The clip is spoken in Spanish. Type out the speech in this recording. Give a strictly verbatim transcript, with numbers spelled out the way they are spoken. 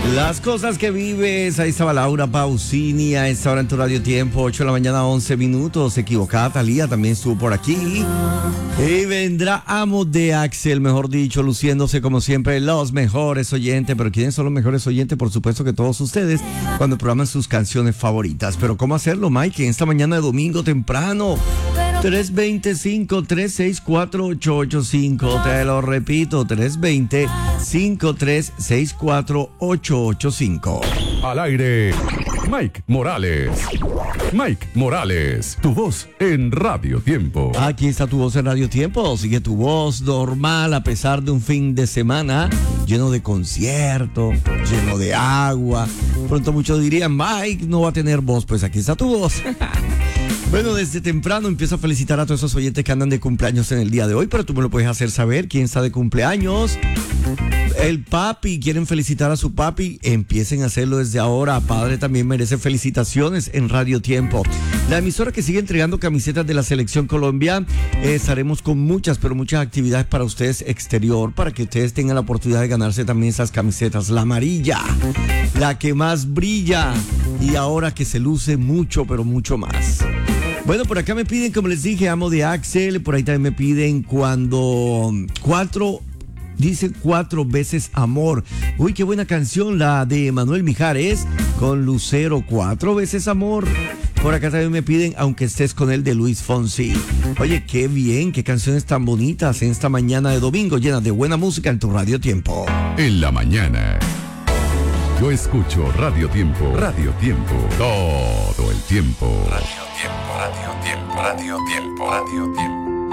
Las cosas que vives, ahí estaba Laura Pausini, a esta hora en tu Radio Tiempo, ocho de la mañana, once minutos, equivocada, Talía también estuvo por aquí. Y vendrá Amo de Axel, mejor dicho, luciéndose como siempre los mejores oyentes. Pero ¿quiénes son los mejores oyentes? Por supuesto que todos ustedes, cuando programan sus canciones favoritas. Pero ¿cómo hacerlo, Mike? En esta mañana de domingo temprano, tres dos cinco, tres seis cuatro, ocho ocho cinco. Te lo repito, tres dos cinco, tres seis cuatro, ocho ocho cinco. Al aire, Mike Morales. Mike Morales, tu voz en Radio Tiempo. Aquí está tu voz en Radio Tiempo. Sigue tu voz normal a pesar de un fin de semana lleno de conciertos, lleno de agua. Pronto muchos dirían, Mike no va a tener voz. Pues aquí está tu voz. Bueno, desde temprano empiezo a felicitar a todos esos oyentes que andan de cumpleaños en el día de hoy, pero tú me lo puedes hacer saber quién está de cumpleaños. El papi, quieren felicitar a su papi, empiecen a hacerlo desde ahora. Padre también merece felicitaciones en Radio Tiempo. La emisora que sigue entregando camisetas de la Selección Colombia, eh, estaremos con muchas, pero muchas actividades para ustedes exterior, para que ustedes tengan la oportunidad de ganarse también esas camisetas. La amarilla, la que más brilla y ahora que se luce mucho, pero mucho más. Bueno, por acá me piden, como les dije, Amo de Axel. Por ahí también me piden cuando cuatro, dice cuatro veces amor. Uy, qué buena canción, la de Manuel Mijares con Lucero, cuatro veces amor. Por acá también me piden Aunque estés con él, de Luis Fonsi. Oye, qué bien, qué canciones tan bonitas en esta mañana de domingo llena de buena música en tu Radio Tiempo. En la mañana, yo escucho Radio Tiempo. Radio Tiempo, todo el tiempo. Radio Tiempo, Radio Tiempo, Radio Tiempo, Radio Tiempo.